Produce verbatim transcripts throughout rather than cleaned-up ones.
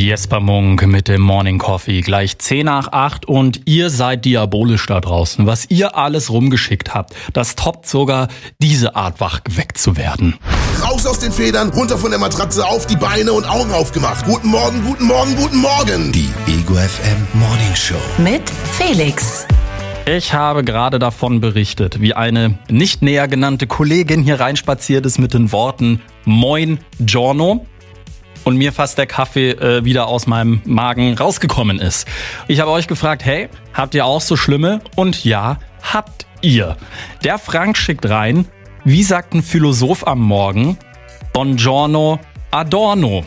Jesper Munk mit dem Morning Coffee, gleich zehn nach acht und ihr seid diabolisch da draußen. Was ihr alles rumgeschickt habt, das toppt sogar diese Art wach geweckt zu werden. Raus aus den Federn, runter von der Matratze, auf die Beine und Augen aufgemacht. Guten Morgen, guten Morgen, guten Morgen. Die Ego F M Morning Show. Mit Felix. Ich habe gerade davon berichtet, wie eine nicht näher genannte Kollegin hier reinspaziert ist mit den Worten Moin Giorno und mir fast der Kaffee äh, wieder aus meinem Magen rausgekommen ist. Ich habe euch gefragt, hey, habt ihr auch so schlimme? Und ja, habt ihr. Der Frank schickt rein, wie sagt ein Philosoph am Morgen? Buongiorno Adorno.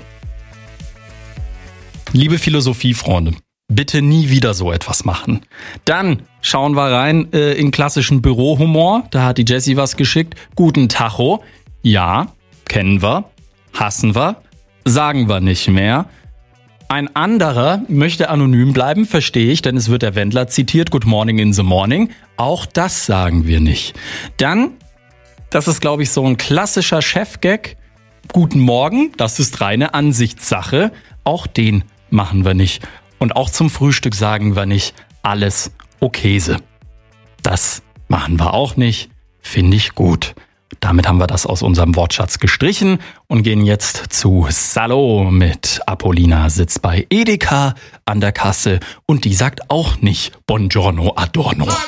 Liebe Philosophiefreunde, bitte nie wieder so etwas machen. Dann schauen wir rein äh, in klassischen Bürohumor. Da hat die Jessie was geschickt. Guten Tacho. Ja, kennen wir. Hassen wir. Sagen wir nicht mehr. Ein anderer möchte anonym bleiben, verstehe ich, denn es wird der Wendler zitiert. Good morning in the morning. Auch das sagen wir nicht. Dann, das ist glaube ich so ein klassischer Chefgag. Guten Morgen, das ist reine Ansichtssache. Auch den machen wir nicht. Und auch zum Frühstück sagen wir nicht, alles okayse. Das machen wir auch nicht, finde ich gut. Damit haben wir das aus unserem Wortschatz gestrichen und gehen jetzt zu Salo mit Apollina sitzt bei Edeka an der Kasse und die sagt auch nicht Buongiorno Adorno.